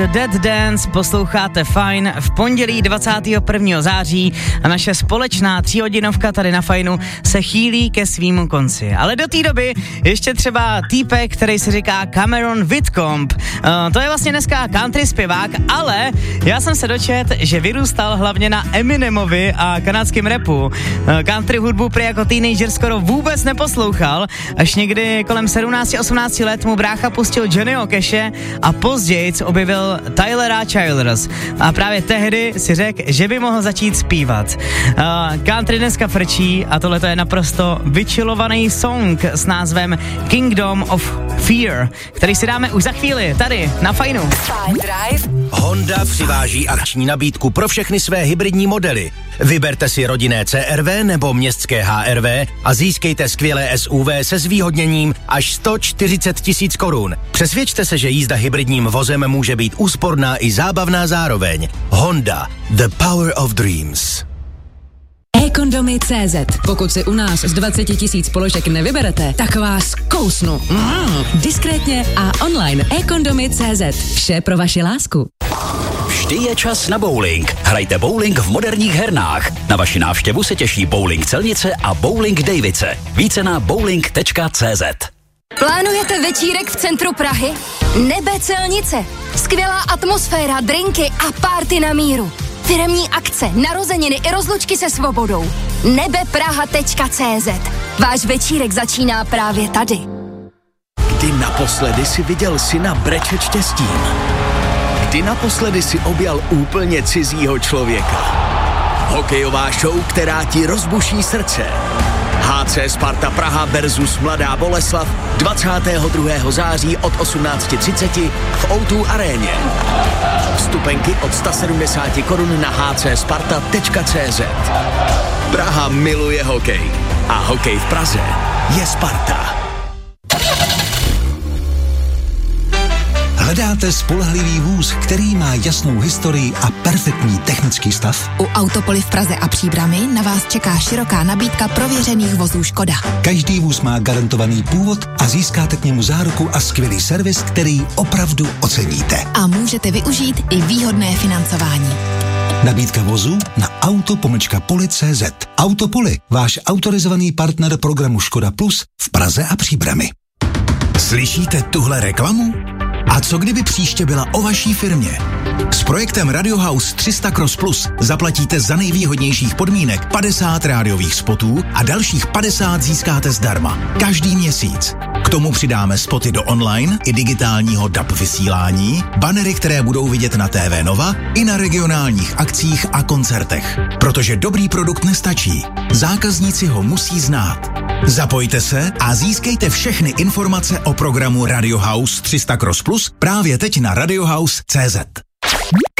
Dead Dance posloucháte fajn v pondělí 21. září a naše společná 3hodinovka tady na Fajnu se chýlí ke svýmu konci. Ale do té doby ještě třeba týpek, který se říká Cameron Whitcomb. To je vlastně dneska country zpěvák, ale já jsem se dočet, že vyrůstal hlavně na Eminemovi a kanadském rapu. Country hudbu prý jako teenager skoro vůbec neposlouchal, až někdy kolem 17-18 let mu brácha pustil Johnnyho Cashe a později objevil Tylera Childers. A právě tehdy si řekl, že by mohl začít zpívat. Country dneska frčí a tohle je naprosto vychillovaný song s názvem Kingdom of Fear, který si dáme už za chvíli tady na Fajnu. Honda přiváží akční nabídku pro všechny své hybridní modely. Vyberte si rodinné CR-V nebo městské HR-V a získejte skvělé SUV se zvýhodněním až 140 000 korun. Přesvědčte se, že jízda hybridním vozem může být úsporná i zábavná zároveň. Honda, the power of dreams. eKondomy.cz. Pokud si u nás z 20 000 položek nevyberete, tak vás kousnu. Diskrétně a online. eKondomy.cz. Vše pro vaši lásku. Vždy je čas na bowling. Hrajte bowling v moderních hernách. Na vaši návštěvu se těší Bowling Celnice a Bowling Davice. Více na bowling.cz. Plánujete večírek v centru Prahy? Nebe Celnice. Skvělá atmosféra, drinky a party na míru. Firemní akce, narozeniny i rozlučky se svobodou. nebepraha.cz. Váš večírek začíná právě tady. Kdy naposledy si viděl syna brečet štěstím? Kdy naposledy si objal úplně cizího člověka? Hokejová show, která ti rozbuší srdce. HC Sparta Praha versus Mladá Boleslav 22. září od 18:30 v O2 aréně. Vstupenky od 170 korun na hcsparta.cz. Praha miluje hokej a hokej v Praze je Sparta. Hledáte spolehlivý vůz, který má jasnou historii a perfektní technický stav? U Autopoly v Praze a Příbrami na vás čeká široká nabídka prověřených vozů Škoda. Každý vůz má garantovaný původ a získáte k němu záruku a skvělý servis, který opravdu oceníte. A můžete využít i výhodné financování. Nabídka vozu na auto-poli.cz. Autopoly, váš autorizovaný partner programu Škoda Plus v Praze a Příbrami. Slyšíte tuhle reklamu? A co kdyby příště byla o vaší firmě? S projektem Radio House 300 Cross Plus zaplatíte za nejvýhodnějších podmínek 50 rádiových spotů a dalších 50 získáte zdarma. Každý měsíc. K tomu přidáme spoty do online i digitálního DAB vysílání, banery, které budou vidět na TV Nova i na regionálních akcích a koncertech. Protože dobrý produkt nestačí. Zákazníci ho musí znát. Zapojte se a získejte všechny informace o programu Radio House 300 Cross Plus právě teď na radiohouse.cz.